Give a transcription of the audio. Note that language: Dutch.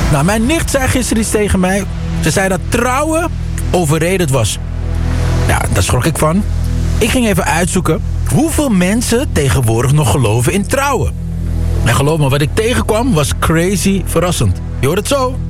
Nou, mijn nicht zei gisteren iets tegen mij. Ze zei dat trouwen overrated was. Ja, daar schrok ik van. Ik ging even uitzoeken hoeveel mensen tegenwoordig nog geloven in trouwen. En geloof me, wat ik tegenkwam was crazy verrassend. Je hoort het zo.